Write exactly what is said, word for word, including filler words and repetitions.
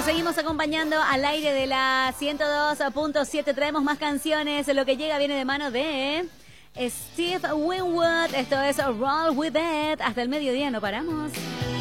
seguimos acompañando al aire de la ciento dos punto siete. Traemos más canciones. Lo que llega viene de mano de Steve Winwood. Esto es Roll With It. Hasta el mediodía no paramos.